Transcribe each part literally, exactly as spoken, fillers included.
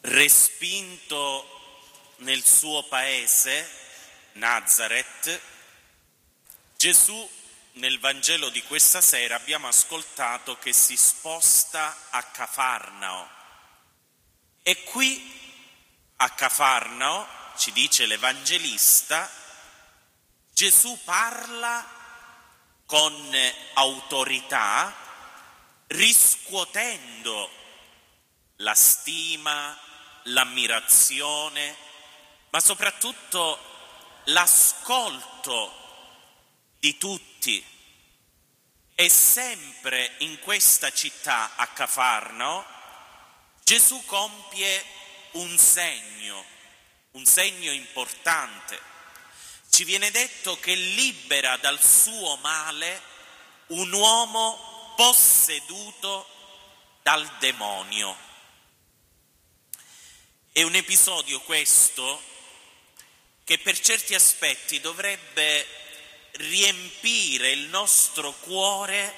respinto nel suo paese, Nazaret, Gesù nel Vangelo di questa sera abbiamo ascoltato che si sposta a Cafarnao. E qui a Cafarnao, ci dice l'Evangelista, Gesù parla con autorità, riscuotendo la stima, l'ammirazione, ma soprattutto l'ascolto di tutti. E sempre in questa città, a Cafarnao, Gesù compie un segno, un segno importante. Ci viene detto che libera dal suo male un uomo posseduto dal demonio. È un episodio questo che per certi aspetti dovrebbe riempire il nostro cuore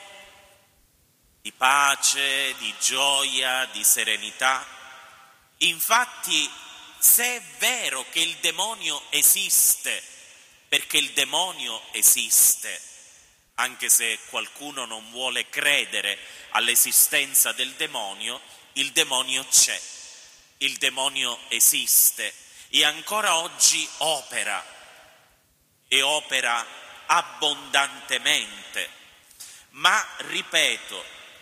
di pace, di gioia, di serenità. Infatti, se è vero che il demonio esiste, perché il demonio esiste, anche se qualcuno non vuole credere all'esistenza del demonio, il demonio c'è, il demonio esiste e ancora oggi opera, e opera abbondantemente. Ma, ripeto,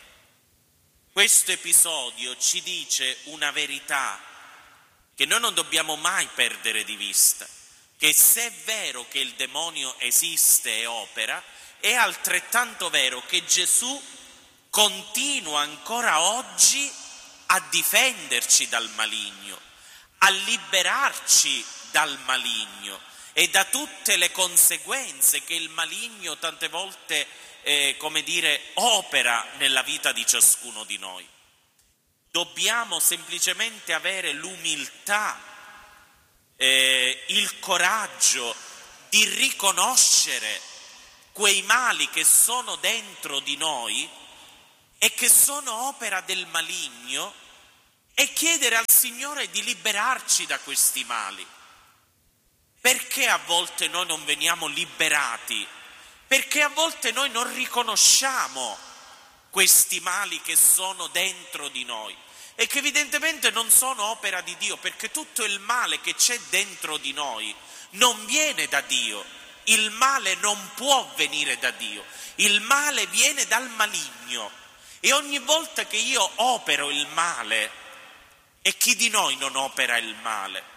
questo episodio ci dice una verità che noi non dobbiamo mai perdere di vista, che se è vero che il demonio esiste e opera, è altrettanto vero che Gesù continua ancora oggi a difenderci dal maligno, a liberarci dal maligno e da tutte le conseguenze che il maligno tante volte, eh, come dire, opera nella vita di ciascuno di noi. Dobbiamo semplicemente avere l'umiltà, eh, il coraggio di riconoscere quei mali che sono dentro di noi e che sono opera del maligno e chiedere al Signore di liberarci da questi mali. Perché a volte noi non veniamo liberati? Perché a volte noi non riconosciamo questi mali che sono dentro di noi e che evidentemente non sono opera di Dio, perché tutto il male che c'è dentro di noi non viene da Dio. Il male non può venire da Dio, il male viene dal maligno. E ogni volta che io opero il male, e chi di noi non opera il male?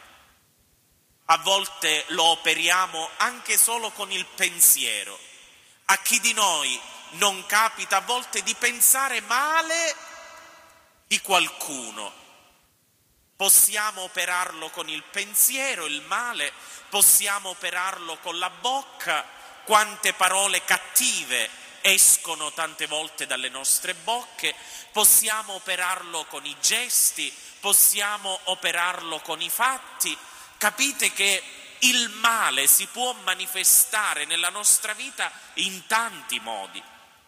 A volte lo operiamo anche solo con il pensiero. A chi di noi non capita a volte di pensare male di qualcuno? Possiamo operarlo con il pensiero, il male, possiamo operarlo con la bocca. Quante parole cattive escono tante volte dalle nostre bocche, possiamo operarlo con i gesti, possiamo operarlo con i fatti. Capite che il male si può manifestare nella nostra vita in tanti modi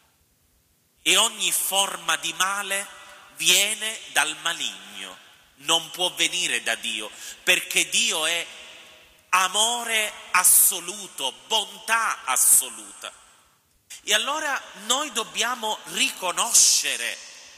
e ogni forma di male viene dal maligno, non può venire da Dio, perché Dio è amore assoluto, bontà assoluta. E allora noi dobbiamo riconoscere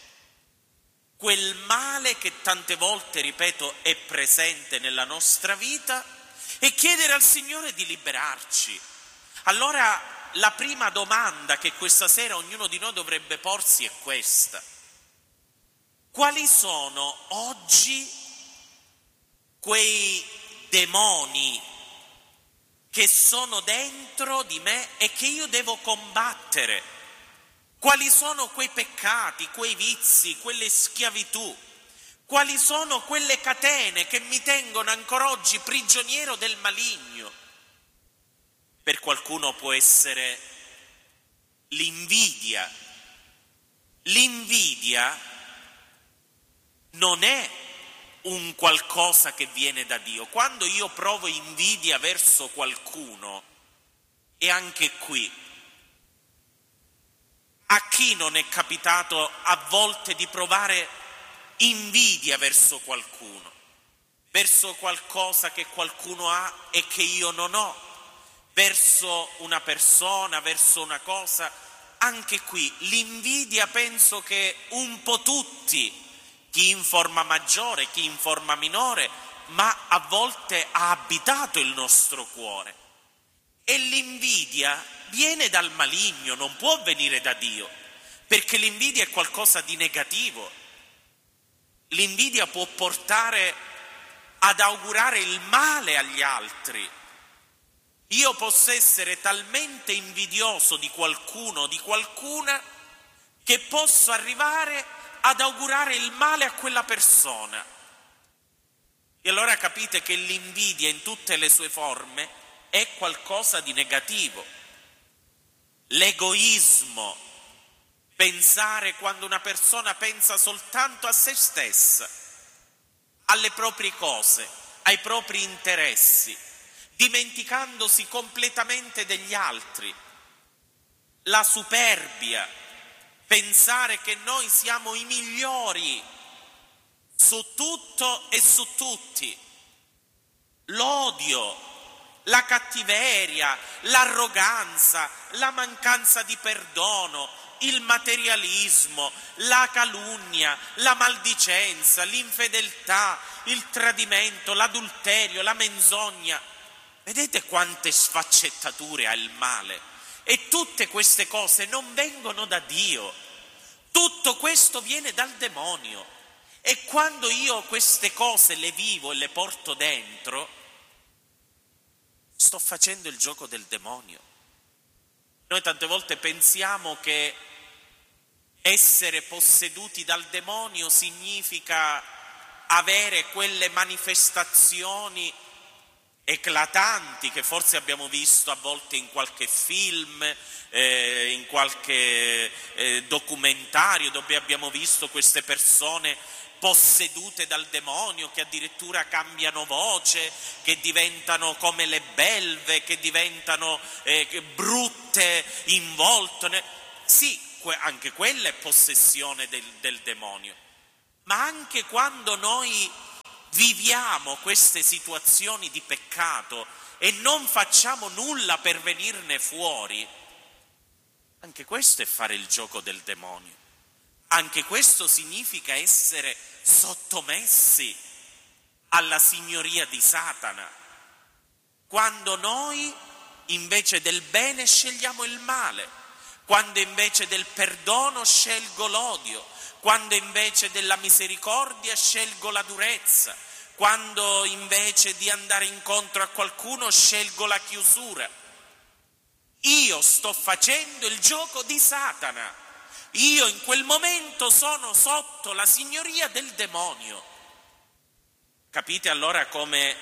quel male che tante volte, ripeto, è presente nella nostra vita e chiedere al Signore di liberarci. Allora la prima domanda che questa sera ognuno di noi dovrebbe porsi è questa: quali sono oggi quei demoni che sono dentro di me e che io devo combattere? Quali sono quei peccati, quei vizi, quelle schiavitù? Quali sono quelle catene che mi tengono ancora oggi prigioniero del maligno? Per qualcuno può essere l'invidia. L'invidia non è un qualcosa che viene da Dio. Quando io provo invidia verso qualcuno, e anche qui, a chi non è capitato a volte di provare invidia verso qualcuno? verso qualcosa che qualcuno ha e che io non ho, verso una persona, verso una cosa. Anche qui l'invidia penso che un po' tutti, chi in forma maggiore, chi in forma minore, ma a volte ha abitato il nostro cuore. E l'invidia viene dal maligno, non può venire da Dio, perché l'invidia è qualcosa di negativo. L'invidia può portare ad augurare il male agli altri. Io posso essere talmente invidioso di qualcuno o di qualcuna che posso arrivare ad augurare il male a quella persona. E allora capite che l'invidia in tutte le sue forme è qualcosa di negativo. L'egoismo, pensare quando una persona pensa soltanto a se stessa, alle proprie cose, ai propri interessi, dimenticandosi completamente degli altri. La superbia, pensare che noi siamo i migliori su tutto e su tutti. L'odio, la cattiveria, l'arroganza, la mancanza di perdono, il materialismo, la calunnia, la maldicenza, l'infedeltà, il tradimento, l'adulterio, la menzogna. Vedete quante sfaccettature ha il male? E tutte queste cose non vengono da Dio. Tutto questo viene dal demonio. E quando io queste cose le vivo e le porto dentro, sto facendo il gioco del demonio. Noi tante volte pensiamo che essere posseduti dal demonio significa avere quelle manifestazioni eclatanti che forse abbiamo visto a volte in qualche film, eh, in qualche eh, documentario dove abbiamo visto queste persone possedute dal demonio che addirittura cambiano voce, che diventano come le belve, che diventano eh, brutte in volto. Sì, anche quella è possessione del, del demonio, ma anche quando noi viviamo queste situazioni di peccato e non facciamo nulla per venirne fuori, anche questo è fare il gioco del demonio. Anche questo significa essere sottomessi alla signoria di Satana, quando noi invece del bene scegliamo il male, quando invece del perdono scelgo l'odio, quando invece della misericordia scelgo la durezza, quando invece di andare incontro a qualcuno scelgo la chiusura. Io sto facendo il gioco di Satana. Io in quel momento sono sotto la signoria del demonio. Capite allora come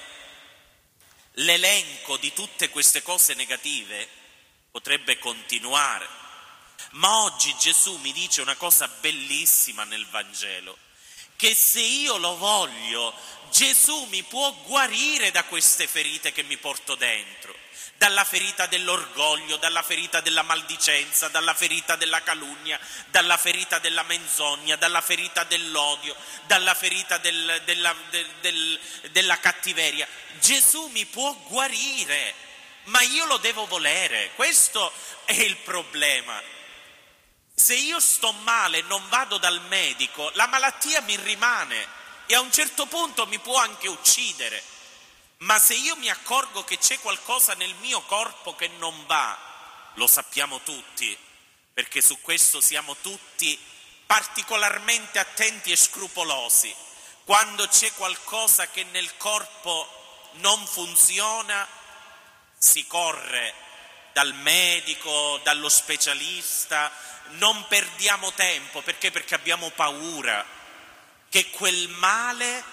l'elenco di tutte queste cose negative potrebbe continuare? Ma oggi Gesù mi dice una cosa bellissima nel Vangelo, che se io lo voglio, Gesù mi può guarire da queste ferite che mi porto dentro. Dalla ferita dell'orgoglio, dalla ferita della maldicenza, dalla ferita della calunnia, dalla ferita della menzogna, dalla ferita dell'odio, dalla ferita del, della, del, del, della cattiveria. Gesù mi può guarire, ma io lo devo volere. Questo è il problema. Se io sto male e non vado dal medico, la malattia mi rimane e a un certo punto mi può anche uccidere. Ma se io mi accorgo che c'è qualcosa nel mio corpo che non va, lo sappiamo tutti, perché su questo siamo tutti particolarmente attenti e scrupolosi. Quando c'è qualcosa che nel corpo non funziona, si corre dal medico, dallo specialista, non perdiamo tempo, perché? Perché abbiamo paura che quel male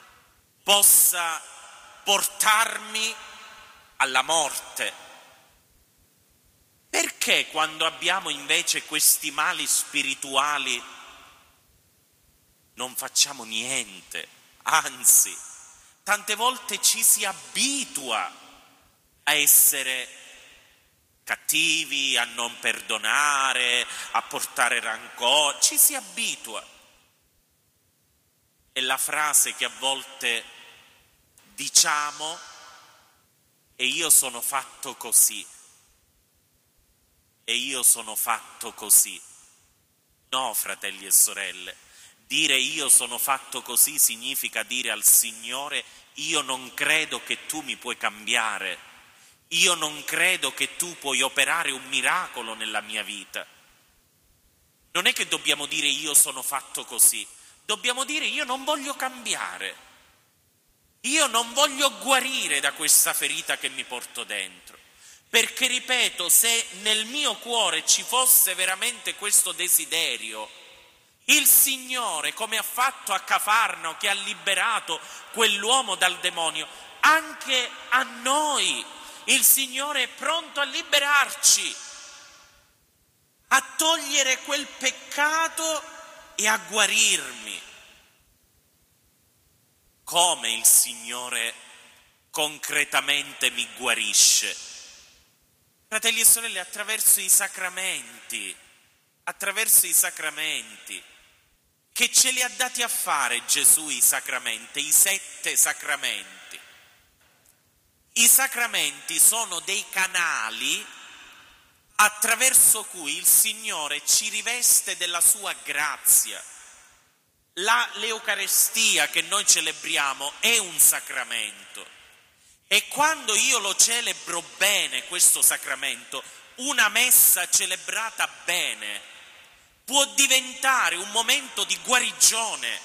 possa portarmi alla morte. Perché quando abbiamo invece questi mali spirituali non facciamo niente? Anzi, tante volte ci si abitua a essere cattivi, a non perdonare, a portare rancore, ci si abitua. E la frase che a volte diciamo e io sono fatto così, e io sono fatto così. No, fratelli e sorelle, dire io sono fatto così significa dire al Signore: io non credo che tu mi puoi cambiare, io non credo che tu puoi operare un miracolo nella mia vita. Non è che dobbiamo dire io sono fatto così, dobbiamo dire io non voglio cambiare, io non voglio guarire da questa ferita che mi porto dentro. Perché, ripeto, se nel mio cuore ci fosse veramente questo desiderio, il Signore, come ha fatto a Cafarnao, che ha liberato quell'uomo dal demonio, anche a noi il Signore è pronto a liberarci, a togliere quel peccato e a guarirmi. Come il Signore concretamente mi guarisce? Fratelli e sorelle, attraverso i sacramenti, attraverso i sacramenti, che ce li ha dati a fare Gesù i sacramenti, i sette sacramenti. I sacramenti sono dei canali attraverso cui il Signore ci riveste della sua grazia. La, l'Eucarestia che noi celebriamo è un sacramento. E quando io lo celebro bene, questo sacramento, una messa celebrata bene, può diventare un momento di guarigione.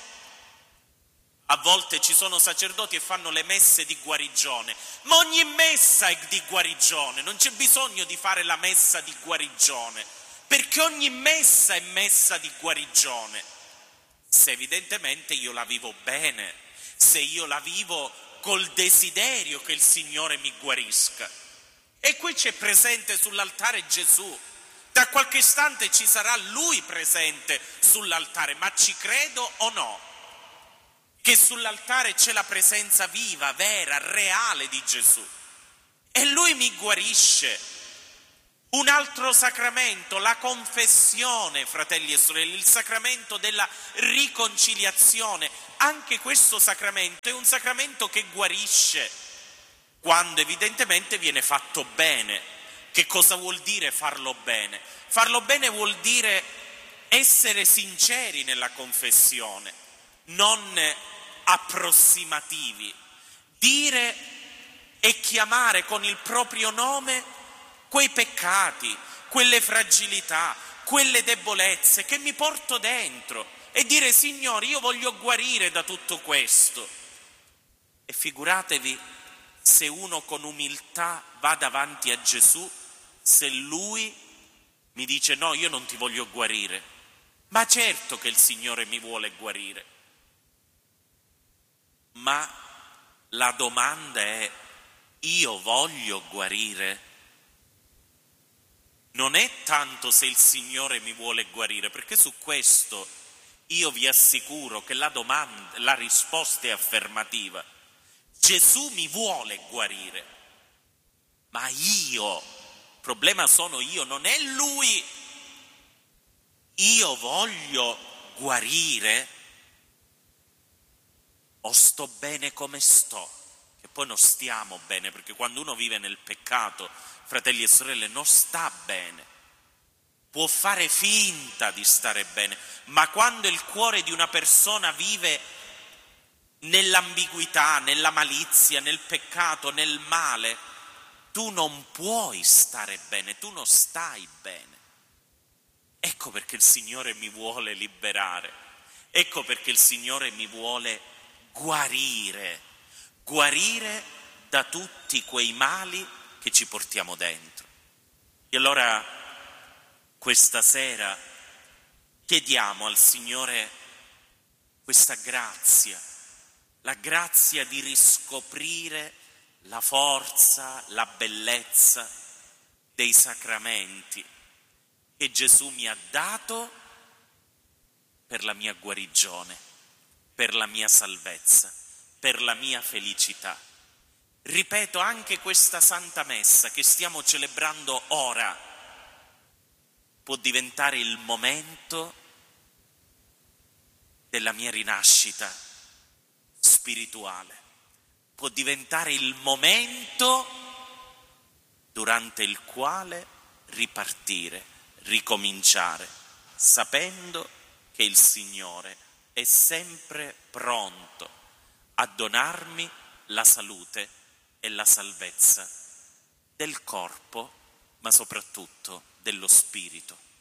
A volte ci sono sacerdoti e fanno le messe di guarigione, ma ogni messa è di guarigione, non c'è bisogno di fare la messa di guarigione, perché ogni messa è messa di guarigione. Se evidentemente io la vivo bene, se io la vivo col desiderio che il Signore mi guarisca. E qui c'è presente sull'altare Gesù. Tra qualche istante ci sarà Lui presente sull'altare, ma ci credo o no? Che sull'altare c'è la presenza viva, vera, reale di Gesù. E Lui mi guarisce. Un altro sacramento, la confessione, fratelli e sorelle, il sacramento della riconciliazione. Anche questo sacramento è un sacramento che guarisce, quando evidentemente viene fatto bene. Che cosa vuol dire farlo bene? Farlo bene vuol dire essere sinceri nella confessione, non approssimativi. Dire e chiamare con il proprio nome quei peccati, quelle fragilità, quelle debolezze che mi porto dentro e dire: Signore, io voglio guarire da tutto questo. E figuratevi se uno con umiltà va davanti a Gesù, se Lui mi dice: no, io non ti voglio guarire. Ma certo che il Signore mi vuole guarire. Ma la domanda è: io voglio guarire? Non è tanto se il Signore mi vuole guarire, perché su questo io vi assicuro che la domanda, la risposta è affermativa. Gesù mi vuole guarire, ma io, il problema sono io, non è Lui. Io voglio guarire o sto bene come sto? Che poi non stiamo bene, perché quando uno vive nel peccato, fratelli e sorelle, non sta bene. Può fare finta di stare bene, ma quando il cuore di una persona vive nell'ambiguità, nella malizia, nel peccato, nel male, tu non puoi stare bene, tu non stai bene. Ecco perché il Signore mi vuole liberare, ecco perché il Signore mi vuole guarire, guarire da tutti quei mali che ci portiamo dentro. E allora questa sera chiediamo al Signore questa grazia, la grazia di riscoprire la forza, la bellezza dei sacramenti che Gesù mi ha dato per la mia guarigione, per la mia salvezza, per la mia felicità. Ripeto, anche questa Santa Messa che stiamo celebrando ora può diventare il momento della mia rinascita spirituale, può diventare il momento durante il quale ripartire, ricominciare, sapendo che il Signore è sempre pronto a donarmi la salute e la salvezza del corpo, ma soprattutto dello spirito.